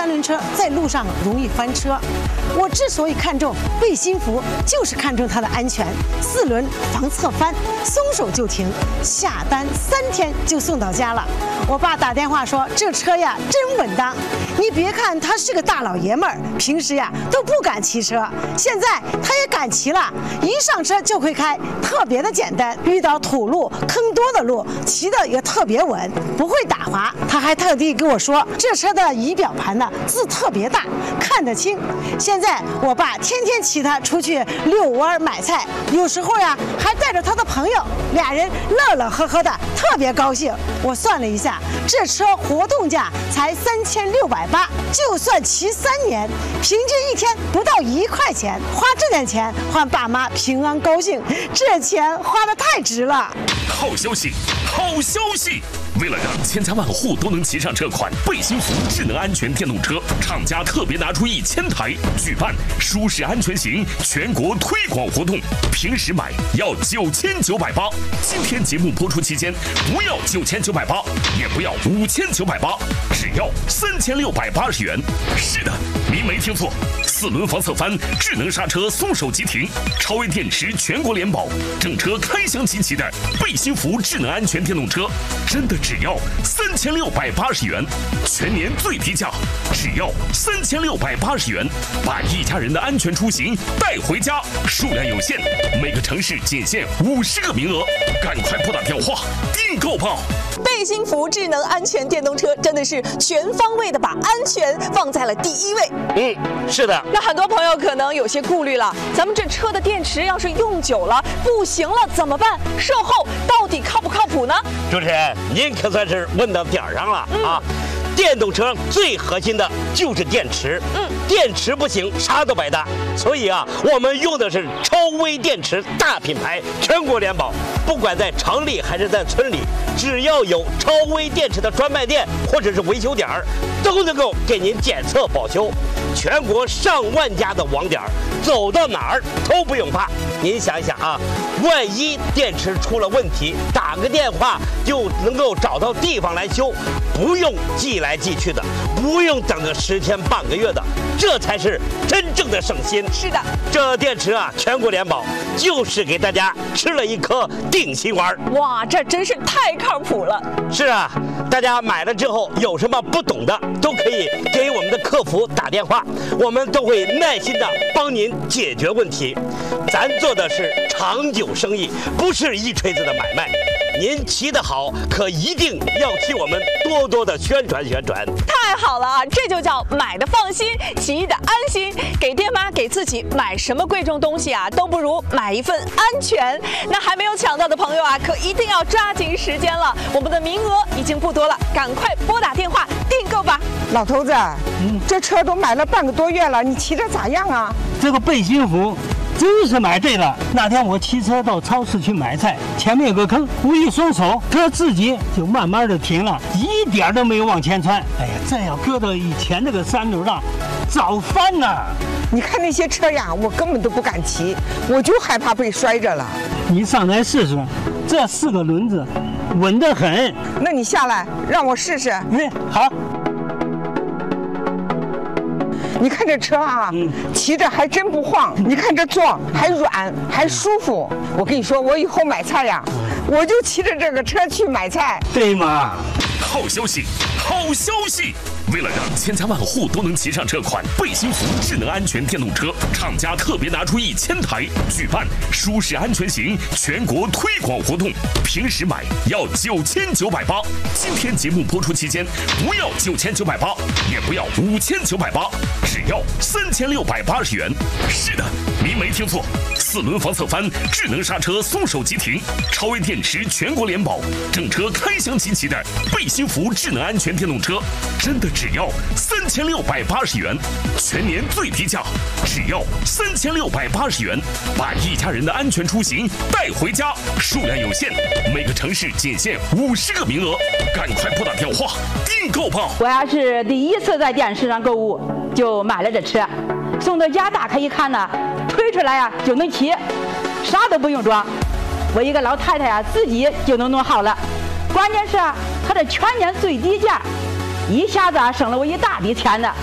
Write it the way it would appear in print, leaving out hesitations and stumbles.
三轮车在路上容易翻车。我之所以看中背心服，就是看中它的安全，四轮防侧翻，松手就停，下单3天就送到家了。我爸打电话说这车呀真稳当，你别看他是个大老爷们儿，平时呀都不敢骑车，现在他也敢骑了，一上车就会开，特别的简单，遇到土路坑多的路骑的也特别稳，不会打滑。他还特地跟我说这车的仪表盘呢字特别大，看得清。现在我爸天天骑它出去遛弯买菜，有时候呀还带着他的朋友，俩人乐乐呵呵的，特别高兴。我算了一下，这车活动价才3680，就算骑3年，平均一天不到1块钱，花这点钱换爸妈平安高兴，这钱花得太值了。 好消息，好消息！为了让千家万户都能骑上这款背心服智能安全电动车，厂家特别拿出1000台，举办舒适安全行全国推广活动。平时买要9980，今天节目播出期间不要9980，也不要5980，只要3680元。是的，您没听错，4轮防侧翻，智能刹车，松手即停，超微电池全国联保，整车开箱集齐的背心服智能安全电动车，真的只要3680元，全年最低价，只要3680元，把一家人的安全出行带回家，数量有限，每个城市仅限50个名额，赶快拨打电话订购吧。 背心服智能安全电动车真的是全方位的把安全放在了第1位。 是的。 那很多朋友可能有些顾虑了，咱们这车的电池要是用久了不行了怎么办？售后到底靠不靠谱呢？ 主持人，您可算是问到点儿上了啊！电动车最核心的就是电池，电池不行，啥都白搭。所以啊，我们用的是超微电池大品牌，全国联保。不管在城里还是在村里，只要有超微电池的专卖店或者是维修点儿，都能够给您检测保修。全国上万家的网点，走到哪儿都不用怕。您想一想啊，万一电池出了问题，打个电话就能够找到地方来修，不用寄来寄去的，不用等个10天半个月的，这才是真正的省心。 是的， 这电池啊，全国联保，就是给大家吃了一颗定心丸。 哇，这真是太靠谱了。 是啊，大家买了之后有什么不懂的，都可以给我们的客服打电话，我们都会耐心的帮您解决问题。咱做的是长久生意，不是一锤子的买卖。您骑得好，可一定要替我们多多的宣传宣传。 太好了啊，这就叫买的放心，骑的安心。给爹妈给自己买什么贵重东西啊，都不如买一份安全。那还没有抢到的朋友啊，可一定要抓紧时间了，我们的名额已经不多了，赶快拨打电话订购吧。 老头子，这车都买了半个多月了，你骑着咋样啊？ 这个背心服真是买对了。那天我骑车到超市去买菜，前面有个坑，我一松手，车自己就慢慢的停了，一点都没有往前窜。哎呀，这要搁到以前那个3轮上，早翻了。 你看那些车呀，我根本都不敢骑，我就害怕被摔着了。 你上来试试，这4个轮子稳得很。 那你下来让我试试。 好。 你看这车啊，骑着还真不晃。你看这座还软还舒服。我跟你说，我以后买菜呀，我就骑着这个车去买菜。 对吗？ 好消息，好消息！为了让千家万户都能骑上这款背心服智能安全电动车，厂家特别拿出1000台，举办舒适安全行全国推广活动。平时买要9980，今天节目播出期间不要9980，也不要5980，只要3680元。是的，您没听错，4轮防侧翻，智能刹车，松手即停，超微电池全国联保，整车开箱集齐的背心服智能安全电动车，真的只要3680元，全年最低价，只要3680元，把一家人的安全出行带回家，数量有限，每个城市仅限50个名额，赶快拨打电话订购吧。 我要是第一次在电视上购物，就买了这车，送到家打开一看呢，推出来呀就能骑，啥都不用装，我一个老太太呀自己就能弄好了。关键是它的全年最低价，一下子省了我一大笔钱呢。